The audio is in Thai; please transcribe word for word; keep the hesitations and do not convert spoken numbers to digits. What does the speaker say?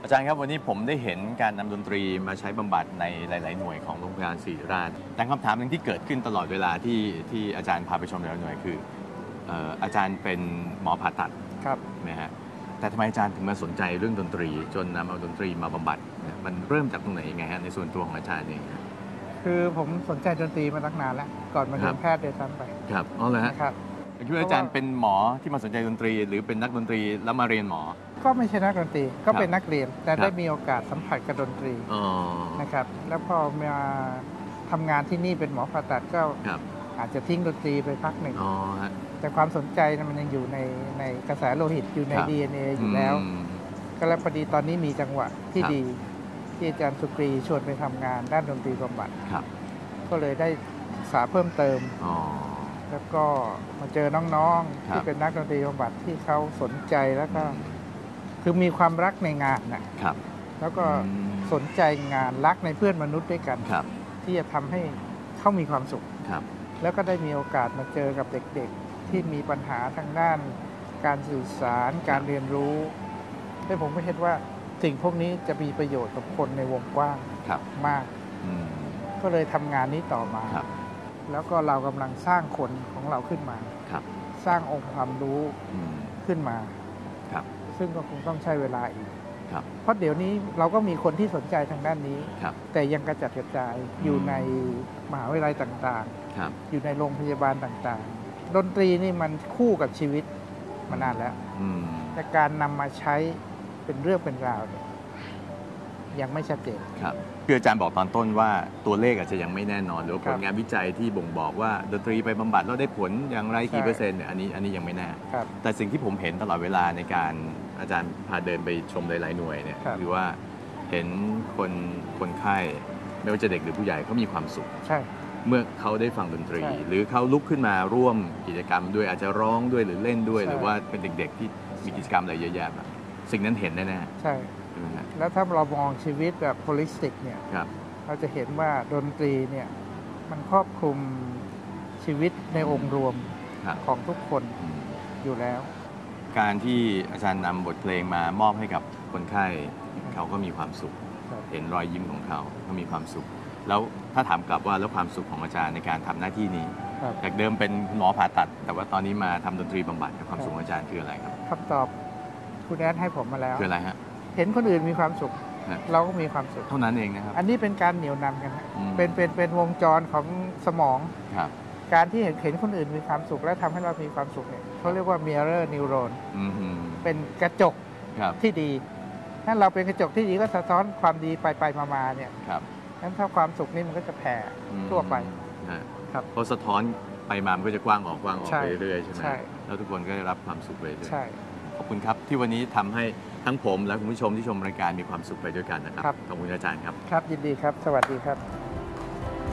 อาจารย์ครับวันนี้ผมได้เห็นการนำดนตรีมาใช้บำบัดในหลายๆหน่วยของโรงพยาบาลศิริราชแต่คำถามหนึ่งที่เกิดขึ้นตลอดเวลาที่ที่อาจารย์พาไปชมแต่ละหน่วยคือเอ่ออาจารย์เป็นหมอผ่าตัดครับนะฮะแต่ทำไมอาจารย์ถึงมาสนใจเรื่องดนตรีจนนำเอาดนตรีมาบำบัดเนี่ยมันเริ่มจากตรงไหนยังไงฮะในส่วนตัวของอาจารย์เองคือผมสนใจดนตรีมาตั้งนานแล้วก่อนมาเรียนแพทย์ด้วยซ้ำไปครับอ๋อเหรอฮะครับคิดว่าอาจารย์เป็นหมอที่มาสนใจดนตรีหรือเป็นนักดนตรีแล้วมาเรียนหมอก็ไม่ใช่นักดนตรีก็เป็นนักเรียนแต่ครับได้มีโอกาสสัมผัสกับดนตรีอ๋อนะครับแล้วพอมาทำงานที่นี่เป็นหมอผ่าตัดก็ครับอาจจะทิ้งดนตรีไปพักหนึ่งอ๋อฮะแต่ความสนใจนะมันยังอยู่ในในกระแสโลหิตอยู่ในครับดี เอ็น เอ อยู่แล้วอืมก็แล้วพอดีตอนนี้มีจังหวะที่ครับดีที่อาจารย์สุกรีชวนไปทำงานด้านดนตรีบำบัดครับก็เลยได้ศึกษาเพิ่มเติมอ๋อแล้วก็มาเจอน้องๆครับที่เป็นนักดนตรีบำบัดที่เขาสนใจแล้วก็คือมีความรักในงานนะครับ แล้วก็อืมสนใจงานรักในเพื่อนมนุษย์ด้วยกันครับที่จะทำให้เขามีความสุขครับแล้วก็ได้มีโอกาสมาเจอกับเด็กๆ ที่มีปัญหาทางด้านการสื่อสารการเรียนรู้และผมก็เห็นว่าสิ่งพวกนี้จะมีประโยชน์กับคนในวงกว้างครับมากอืมก็เลยทำงานนี้ต่อมาครับแล้วก็เรากำลังสร้างคนของเราขึ้นมาครับสร้างองค์ความรู้อืมขึ้นมาครับซึ่งก็คงต้องใช้เวลาอีกครับเพราะเดี๋ยวนี้เราก็มีคนที่สนใจทางด้านนี้ครับแต่ยังกระจัดกระจายอยู่ในมหาวิทยาลัยต่างครับๆ อยู่ในโรงพยาบาลต่างๆ ดนตรีนี่มันคู่กับชีวิตมานานแล้วอืมแต่การนำมาใช้เป็นเรื่องเป็นราวเนี่ยยังไม่ชัดเจนครับคืออาจารย์บอกตอนต้นว่าตัวเลขอาจจะยังไม่แน่นอนหรือว่าคผรับลงานวิจัยที่บ่งบอกว่าดนตรีไปบำบัดแล้วได้ผลอย่างไรกี่ใช่เปอร์เซ็นต์เนี่ยอันนี้อันนี้ยังไม่แน่ครับแต่สิ่งที่ผมเห็นตลอดเวลาในการอาจารย์พาเดินไปชมหลายๆหน่วยเนี่ยครับคือว่าเห็นคนคนไข้ไม่ว่าจะเด็กหรือผู้ใหญ่เขามีความสุขใช่เมื่อเขาได้ฟังดนตรีใช่หรือเขาลุกขึ้นมาร่วมกิจกรรมด้วยอาจจะร้องด้วยหรือเล่นด้วยใช่หรือว่าเป็นเด็กๆที่มีกิจกรรมอะไรเยอะแยะแบบสิ่งนั้นเห็นแน่ใช่ๆใช่ไหมฮะแล้วถ้าเรามองชีวิตแบบ holistic เนี่ยครับเราจะเห็นว่าดนตรีเนี่ยมันครอบคลุมชีวิตในองค์รวมครับของทุกคนอืมอยู่แล้วการที่อาจารย์นำบทเพลงมามอบให้กับคนไข้เขาก็มีความสุขครับเห็นรอยยิ้มของเขาเขามีความสุข แล้วถ้าถามกลับว่าแล้วความสุขของอาจารย์ในการทำหน้าที่นี้ครับจากเดิมเป็นคุณหมอผ่าตัด แต่ว่าตอนนี้มาทำดนตรีบำบัดความสุขของอาจารย์คืออะไรครับคำตอบคุณแอดให้ผมมาแล้วคืออะไรฮะเห็นคนอื่นมีความสุขฮะเราก็มีความสุขเท่านั้นเองนะครับอันนี้เป็นการเหนี่ยวนำกันฮะอืมเป็นเป็นเป็นวงจรของสมองครับการที่เห็นเห็นคนอื่นมีความสุขและทำให้เรามีความสุขเนี่ยเขาเรียกว่า mirror neuron อืมฮึเป็นกระจกครับที่ดีถ้าเราเป็นกระจกที่ดีก็สะท้อนความดีไปไปมามาเนี่ยครับงั้นถ้าความสุขนี่มันก็จะแผ่อืมทั่วไปฮะครับพอสะท้อนไปมามันก็จะกว้างออกกว้างออกใช่ไปเรื่อยๆใช่ไหมใช่แล้วทุกคนก็ได้รับความสุขไปเรื่อยใช่ขอบคุณครับที่วันนี้ทำให้ทั้งผมและคุณผู้ชมที่ชมรายการมีความสุขไปด้วยกันนะครับครับขอบคุณอาจารย์ครับครับยินดีครับ สวัสดีครับ